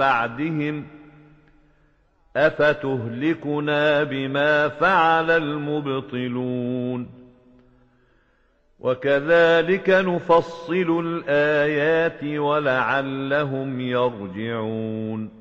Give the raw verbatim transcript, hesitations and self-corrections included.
بعدهم أفتهلكنا بما فعل المبطلون وكذلك نفصل الآيات ولعلهم يرجعون